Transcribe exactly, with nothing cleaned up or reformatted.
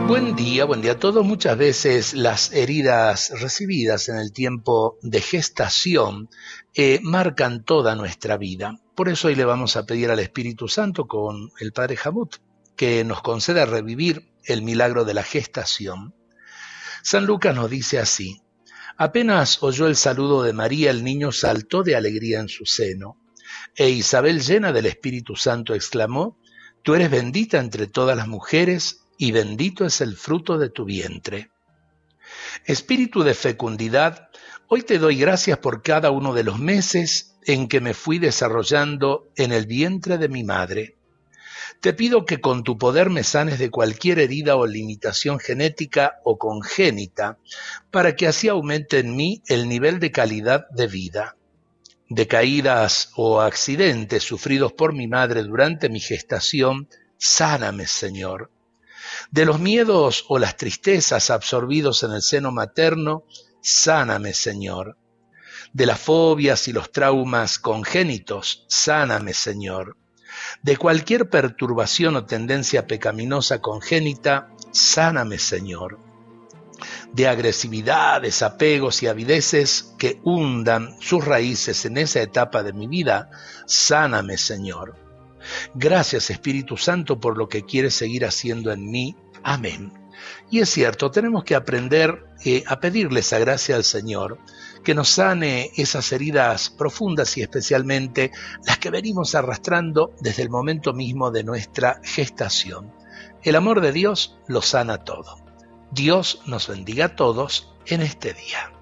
Buen día, buen día a todos. Muchas veces las heridas recibidas en el tiempo de gestación eh, marcan toda nuestra vida. Por eso hoy le vamos a pedir al Espíritu Santo con el Padre Jabut que nos conceda revivir el milagro de la gestación. San Lucas nos dice así: apenas oyó el saludo de María, el niño saltó de alegría en su seno. E Isabel, llena del Espíritu Santo, exclamó: tú eres bendita entre todas las mujeres, y bendito es el fruto de tu vientre. Espíritu de fecundidad, hoy te doy gracias por cada uno de los meses en que me fui desarrollando en el vientre de mi madre. Te pido que con tu poder me sanes de cualquier herida o limitación genética o congénita, para que así aumente en mí el nivel de calidad de vida. De caídas o accidentes sufridos por mi madre durante mi gestación, sáname, Señor. De los miedos o las tristezas absorbidos en el seno materno, sáname, Señor. De las fobias y los traumas congénitos, sáname, Señor. De cualquier perturbación o tendencia pecaminosa congénita, sáname, Señor. De agresividad, desapegos y avideces que hundan sus raíces en esa etapa de mi vida, sáname, Señor. Gracias, Espíritu Santo, por lo que quieres seguir haciendo en mí. Amén. Y es cierto, tenemos que aprender eh, a pedirle esa gracia al Señor, que nos sane esas heridas profundas y especialmente las que venimos arrastrando desde el momento mismo de nuestra gestación. El amor de Dios lo sana todo. Dios nos bendiga a todos en este día.